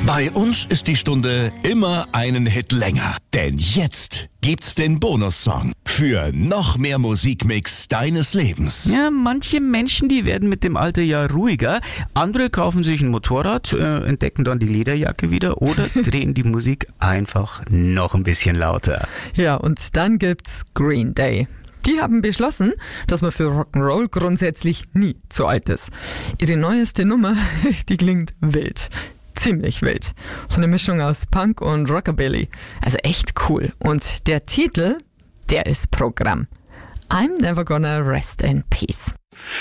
Bei uns ist die Stunde immer einen Hit länger. Denn jetzt gibt's den Bonussong für noch mehr Musikmix deines Lebens. Ja, manche Menschen, die werden mit dem Alter ja ruhiger. Andere kaufen sich ein Motorrad, entdecken dann die Lederjacke wieder oder drehen die Musik einfach noch ein bisschen lauter. Ja, und dann gibt's Green Day. Die haben beschlossen, dass man für Rock'n'Roll grundsätzlich nie zu alt ist. Ihre neueste Nummer, die klingt wild. Ziemlich wild. So eine Mischung aus Punk und Rockabilly. Also echt cool. Und der Titel, der ist Programm. I'm never gonna rest in peace.